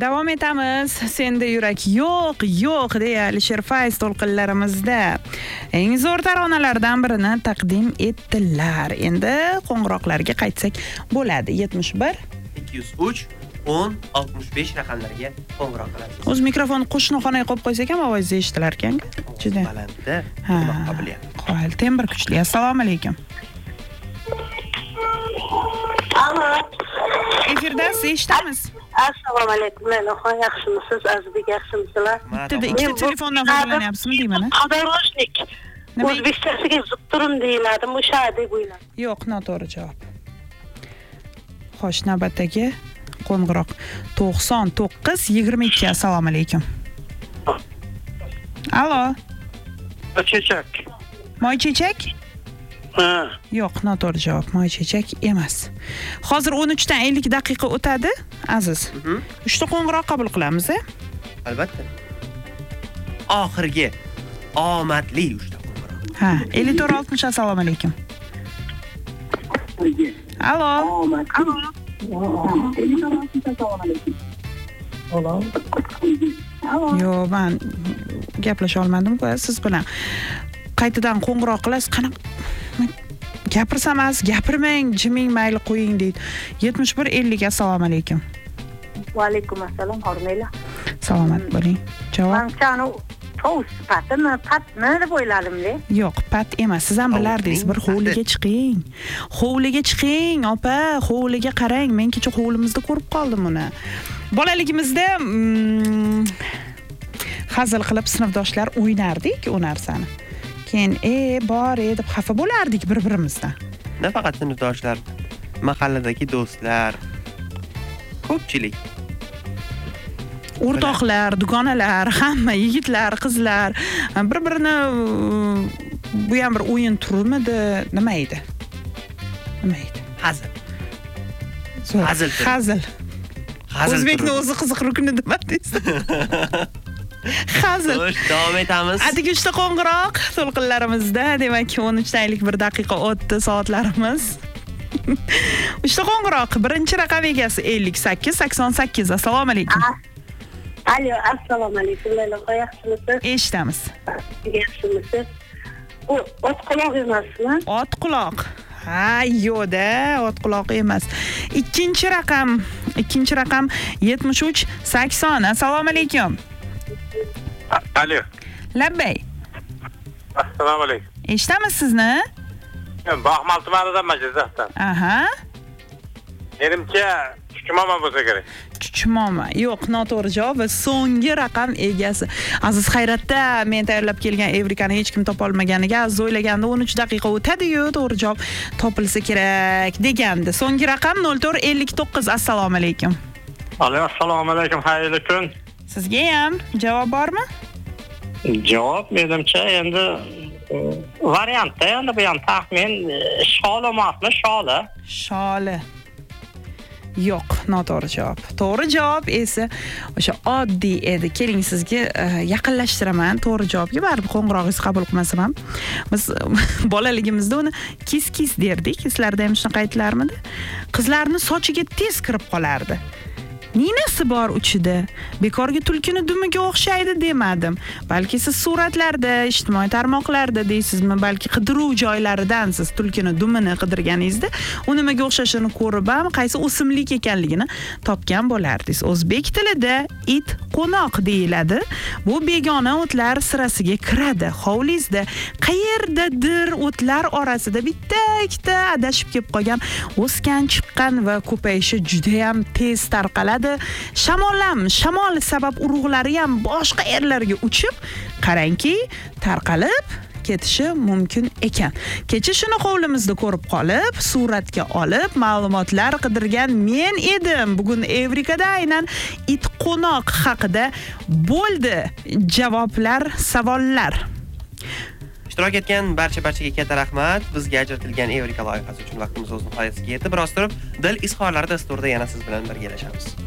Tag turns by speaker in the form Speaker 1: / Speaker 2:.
Speaker 1: Davom etamiz. Senda yurak yo'q deya Alisher Fayz to'lqinlarimizda eng zo'r taronalardan birini taqdim etdilar. Endi qo'ng'iroqlarga qaytsak bo'ladi. 71
Speaker 2: 203 10 65 raqamlarga qo'ng'iroq qilasiz.
Speaker 1: O'z mikrofonni qo'shnixonaga qo'yib qo'ysak ham ovozingiz eshitilar ekan. Juda
Speaker 2: balandda qobilyat.
Speaker 1: Qo'yil, tembr kuchli. Assalomu alaykum.
Speaker 3: Alo.
Speaker 1: Efirdasiz, eshitamiz.
Speaker 3: Assalomu alaykum. Mehmon yaxshimisiz? Azizbek yaxshimisizlar?
Speaker 1: Bitta ikkita telefondan foydalanyapsizmi deymani?
Speaker 3: Qadarroshlik. O'zbekchasiga zid turim deyiladi, o'sha deb o'yladim.
Speaker 1: Yo'q, noto'g'ri javob. Xo'sh, navbatdagi qo'ng'iroq 9922. Assalomu alaykum. Alo.
Speaker 4: Chechak.
Speaker 1: Moychechak?
Speaker 4: Ha.
Speaker 1: Yo'q, noto'g'ri javob. Moychechak emas. Hozir 13 dan 50 daqiqa o'tadi, Aziz. 3 ta qo'ng'iroq qabul qilamiz,
Speaker 2: Albatta. Oxirgi omadli 3 ta qo'ng'iroq.
Speaker 1: Ha, 5460. Assalomu alaykum. Alo. Yo'q, men gaplasha olmadim, siz bilan. Qaytadan qo'ng'iroq qilasiz. Qanaqa gapirsamas, gapirmang, jiming, mayli qo'ying deydi. 7150. Assalomu alaykum.
Speaker 3: Va alaykum assalom, hormaylar.
Speaker 1: Salomat bo'ling. Javob?
Speaker 3: Manchani to'g'ri patmi deb o'yladim-da.
Speaker 1: Yo'q, pat emas. Siz ham bilardingiz. Bir hovliga chiqing. Hovliga chiqing, opa, hovliga qarang. Men kecha hovlimizda ko'rib qoldim uni. Bolaligimizda hazil qilib sinfdoshlar o'ynardik u narsani. Keyin bor deb xafa bo'lardik bir-birimizdan.
Speaker 2: Nafaqat sinfdoshlar, mahalladagi do'stlar, ko'pchilik.
Speaker 1: O'rtoqlar, dugonalar, hamma yigitlar, qizlar bir-birini bu ham bir o'yin turmidi, nima edi?
Speaker 2: Hazil.
Speaker 1: Hazil. O'zbekning o'zi qiziq rukni demadingiz. Hazil.
Speaker 2: Xo'sh, davom etamiz.
Speaker 1: Atigi 3 ta qo'ng'iroq to'lqinlarimizda, demak 13 dan 1 daqiqa o'tdi soatlarimiz. 3 ta qo'ng'iroq, birinchi raqam egasi 5888. Assalomu alaykum.
Speaker 3: Alo, assalomu alaykum. Mehmon yaxshimisiz?
Speaker 1: Eshitamiz.
Speaker 3: Yaxshimisiz? U ot quloq emasmi?
Speaker 1: Ot quloq. Ha, yo'da, ot quloq emas. Ikkinchi raqam 7380. Assalomu alaykum.
Speaker 4: Alo.
Speaker 1: Labbay.
Speaker 4: Assalomu alaykum.
Speaker 1: Eshitamiz sizni?
Speaker 4: Baxmal tumanidan Majizahdan.
Speaker 1: Aha.
Speaker 4: Menimcha Chuchmoma bo'lsa kerak.
Speaker 1: Chuchmoma. Yo'q, noto'g'ri javob va so'nggi raqam egasi. Aziz Hayratda men tayyorlab kelgan Evrikani hech kim topa olmaganiga Aziz o'ylaganda 13 daqiqa o'tadi-yu, to'g'ri javob topilsa kerak degandi. So'nggi raqam 0459. Assalomu alaykum.
Speaker 4: Alo, assalomu alaykum. Xayrli kun.
Speaker 1: Sizga ham javob bormi?
Speaker 4: Javob menimcha endi variantda, endi bu ham taxmin sholi emasmi, sholi.
Speaker 1: Sholi. Yo'q, noto'g'ri javob. To'g'ri javob esa o'sha oddiy edi. Keling sizga yaqinlashtiraman to'g'ri javobga. Baribir qo'ng'irog'ingizni qabul qilmasam ham. Biz bolaligimizda uni kis derdik. Sizlarda ham shunaqa aytilarmidi? Qizlarning sochiga tez kirib qolardi. Ninasi bor uchida. Bekorga tulkini dumiga o'xshaydi demadim. Balki siz suratlarda, ijtimoiy tarmoqlarda deysizmi, balki qidiruv joylaridan siz tulkini dumini qidirganingizda, u nimaga o'xshashini ko'rib ham, qaysi o'simlik ekanligini topgan bo'lardingiz. O'zbek tilida it qo'noq deyiladi. Bu begona o'tlar sirasiga kiradi. Hovlingizda qayerdadir o'tlar orasida bitta-ikkita adashib kelib qolgan, o'sgan, chiqqan va ko'payishi juda ham tez tarqaladi. Shamol sabab urug'lari ham boshqa yerlarga uchib, qarangki, tarqalib ketishi mumkin ekan. Kecha shuni hovlimizda ko'rib qolib, suratga olib, ma'lumotlar qidirgan men edim. Bugun Evrikada aynan it qo'noq haqida bo'ldi javoblar, savollar.
Speaker 2: Ishtirok etgan barchaga katta rahmat. Bizga ajratilgan Evrika loyihasi uchun vaqtimiz o'z nihoyasiga yetdi. Biroz turib, dil izhorlari dasturida yana siz bilan birgalashamiz.